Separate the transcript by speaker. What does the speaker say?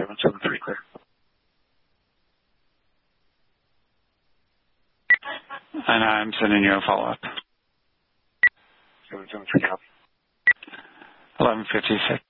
Speaker 1: 773 clear.
Speaker 2: And I'm sending you a follow-up.
Speaker 1: 773 copy.
Speaker 2: 1156.